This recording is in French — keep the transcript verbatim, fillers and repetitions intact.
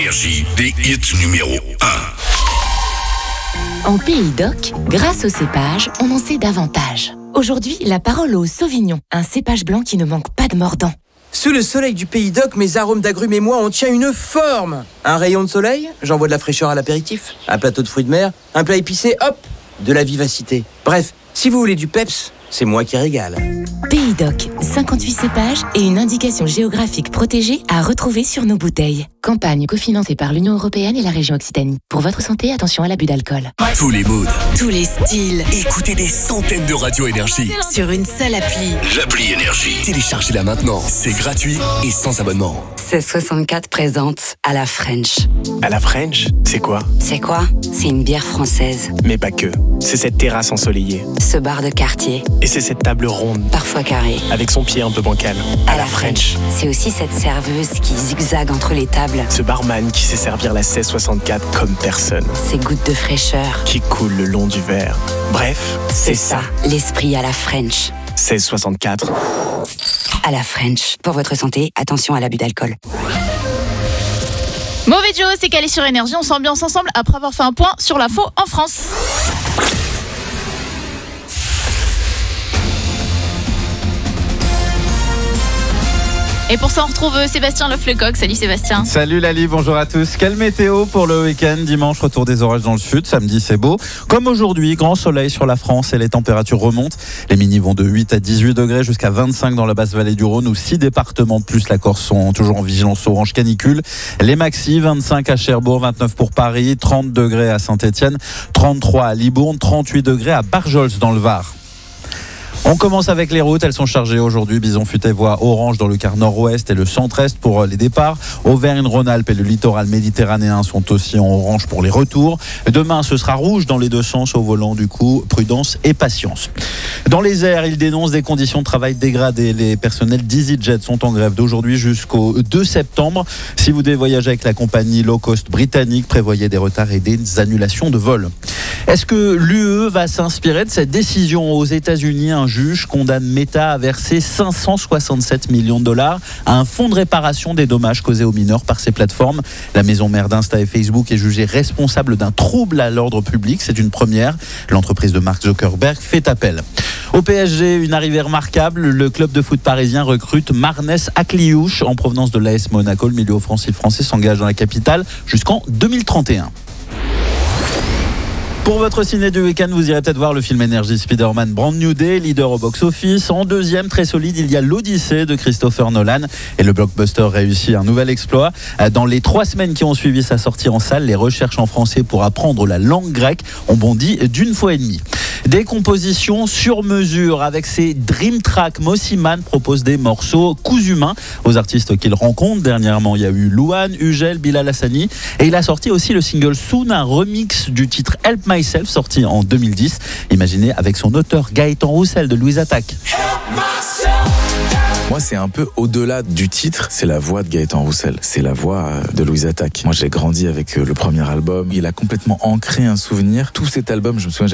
Énergie, des hits numéro un. En Pays d'Oc, grâce au cépage, on en sait davantage. Aujourd'hui, la parole au Sauvignon, un cépage blanc qui ne manque pas de mordant. Sous le soleil du Pays d'Oc, mes arômes d'agrumes et moi, on tient une forme. Un rayon de soleil, j'envoie de la fraîcheur à l'apéritif. Un plateau de fruits de mer, un plat épicé, hop, de la vivacité. Bref, si vous voulez du peps, c'est moi qui régale. Pays d'Oc, cinquante-huit cépages et une indication géographique protégée à retrouver sur nos bouteilles. Campagne cofinancée par l'Union européenne et la région Occitanie. Pour votre santé, attention à l'abus d'alcool. Tous les moods. Tous les styles. Écoutez des centaines de radios Énergie. Sur une seule appli. L'appli Énergie. Téléchargez-la maintenant. C'est gratuit et sans abonnement. seize soixante-quatre présente à la French. À la French, c'est quoi? C'est quoi? C'est une bière française. Mais pas que. C'est cette terrasse ensoleillée. Ce bar de quartier. Et c'est cette table ronde. Parfois carrée. Avec son pied un peu bancal. À, à la French. C'est aussi cette serveuse qui zigzague entre les tables. Ce barman qui sait servir la seize soixante-quatre comme personne. Ces gouttes de fraîcheur. Qui coulent le long du verre. Bref, c'est, c'est ça. ça. L'esprit à la French. seize soixante-quatre. À la French. Pour votre santé, attention à l'abus d'alcool. Mauvais Joe, c'est calé sur Énergie. On s'ambiance ensemble après avoir fait un point sur l'info en France. Et pour ça, on retrouve Sébastien Leflecoq. Salut Sébastien. Salut Lali, bonjour à tous. Quelle météo pour le week-end? Dimanche, retour des orages dans le sud. Samedi, c'est beau. Comme aujourd'hui, grand soleil sur la France et les températures remontent. Les minis vont de huit à dix-huit degrés jusqu'à vingt-cinq dans la basse vallée du Rhône où six départements plus la Corse sont toujours en vigilance orange canicule. Les maxi, vingt-cinq à Cherbourg, vingt-neuf pour Paris, trente degrés à Saint-Étienne, trente-trois à Libourne, trente-huit degrés à Barjols dans le Var. On commence avec les routes, elles sont chargées aujourd'hui. Bison-Futé voie orange dans le quart nord-ouest et le centre-est pour les départs. Auvergne-Rhône-Alpes et le littoral méditerranéen sont aussi en orange pour les retours. Demain, ce sera rouge dans les deux sens au volant, du coup, prudence et patience. Dans les airs, ils dénoncent des conditions de travail dégradées. Les personnels d'EasyJet sont en grève d'aujourd'hui jusqu'au deux septembre. Si vous devez voyager avec la compagnie low cost britannique, prévoyez des retards et des annulations de vol. Est-ce que l'U E va s'inspirer de cette décision? Aux États-Unis, un juge condamne Meta à verser cinq cent soixante-sept millions de dollars à un fonds de réparation des dommages causés aux mineurs par ces plateformes. La maison mère d'Insta et Facebook est jugée responsable d'un trouble à l'ordre public. C'est une première. L'entreprise de Mark Zuckerberg fait appel. Au P S G, une arrivée remarquable. Le club de foot parisien recrute Marnes Akliouche en provenance de l'A S Monaco. Le milieu offensif français s'engage dans la capitale jusqu'en deux mille trente et un. Pour votre ciné du week-end, vous irez peut-être voir le film Énergie Spider-Man Brand New Day, leader au box-office. En deuxième, très solide, il y a l'Odyssée de Christopher Nolan. Et le blockbuster réussit un nouvel exploit. Dans les trois semaines qui ont suivi sa sortie en salle, les recherches en français pour apprendre la langue grecque ont bondi d'une fois et demie. Des compositions sur mesure avec ses Dream Track. Mossiman propose des morceaux cousus main aux artistes qu'il rencontre. Dernièrement, il y a eu Louane, Ugel, Bilal Hassani. Et il a sorti aussi le single Soon, un remix du titre Help Myself, sorti en deux mille dix. Imaginez avec son auteur Gaëtan Roussel de Louise Attaque. Moi, c'est un peu au-delà du titre, c'est la voix de Gaëtan Roussel, c'est la voix de Louise Attaque. Moi, j'ai grandi avec le premier album, il a complètement ancré un souvenir. Tout cet album, je me souviens,